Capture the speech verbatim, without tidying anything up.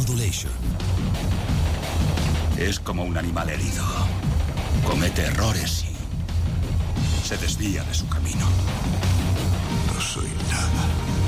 Modulation. Es como un animal herido. Comete errores y se desvía de su camino. No soy nada.